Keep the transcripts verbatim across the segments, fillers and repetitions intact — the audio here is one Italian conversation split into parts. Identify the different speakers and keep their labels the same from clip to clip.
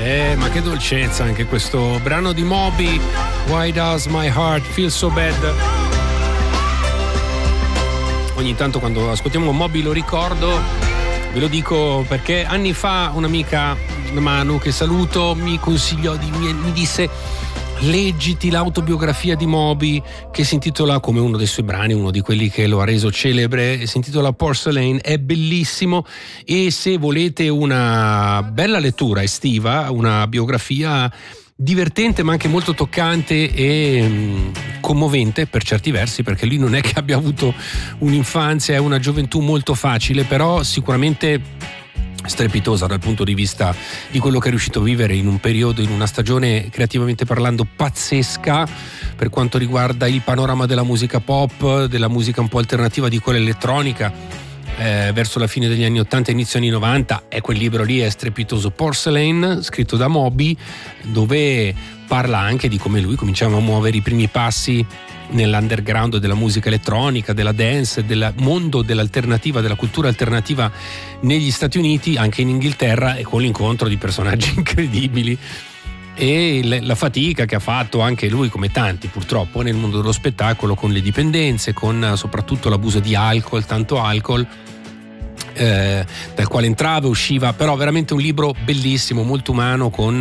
Speaker 1: Eh, ma che dolcezza anche questo brano di Moby, Why Does My Heart Feel So Bad. Ogni tanto quando ascoltiamo Moby lo ricordo, ve lo dico perché anni fa un'amica, Manu, che saluto, mi consigliò, di, mi, mi disse: leggiti l'autobiografia di Moby, che si intitola, come uno dei suoi brani, uno di quelli che lo ha reso celebre, si intitola Porcelain, è bellissimo. E se volete una bella lettura estiva, una biografia divertente ma anche molto toccante e mh, commovente per certi versi, perché lui non è che abbia avuto un'infanzia e una gioventù molto facile, però sicuramente strepitosa dal punto di vista di quello che è riuscito a vivere in un periodo, in una stagione creativamente parlando pazzesca per quanto riguarda il panorama della musica pop, della musica un po' alternativa, di quella elettronica, eh, verso la fine degli anni ottanta, inizio anni novanta. E quel libro lì è strepitoso, Porcelain, scritto da Moby, dove parla anche di come lui cominciava a muovere i primi passi nell'underground della musica elettronica, della dance, del mondo dell'alternativa, della cultura alternativa negli Stati Uniti, anche in Inghilterra, e con l'incontro di personaggi incredibili e la fatica che ha fatto anche lui, come tanti purtroppo, nel mondo dello spettacolo, con le dipendenze, con soprattutto l'abuso di alcol, tanto alcol, eh, dal quale entrava e usciva. Però veramente un libro bellissimo, molto umano, con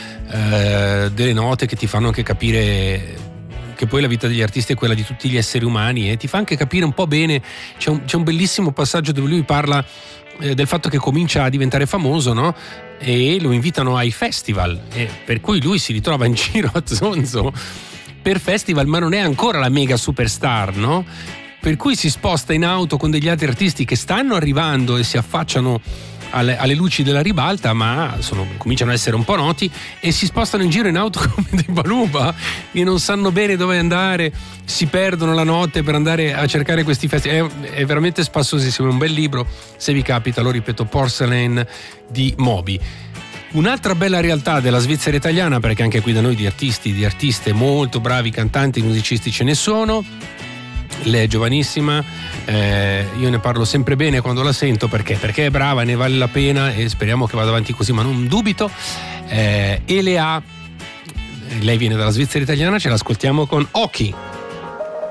Speaker 1: eh, delle note che ti fanno anche capire che poi la vita degli artisti è quella di tutti gli esseri umani, e ti fa anche capire un po' bene. C'è un, c'è un bellissimo passaggio dove lui parla eh, del fatto che comincia a diventare famoso, no? E lo invitano ai festival, e per cui lui si ritrova in giro a zonzo per festival, ma non è ancora la mega superstar, no? Per cui si sposta in auto con degli altri artisti che stanno arrivando e si affacciano alle, alle luci della ribalta, ma sono, cominciano ad essere un po' noti, e si spostano in giro in auto come dei baluba e non sanno bene dove andare, si perdono la notte per andare a cercare questi festival. È, è veramente spassosissimo, è un bel libro, se vi capita, lo ripeto, Porcelain di Moby. Un'altra bella realtà della Svizzera italiana, perché anche qui da noi di artisti, di artiste molto bravi, cantanti, musicisti ce ne sono. Lei è giovanissima, eh, io ne parlo sempre bene quando la sento, perché perché è brava, ne vale la pena, e speriamo che vada avanti così, ma non dubito. eh, Elea, lei viene dalla Svizzera italiana, ce l'ascoltiamo con Occhi.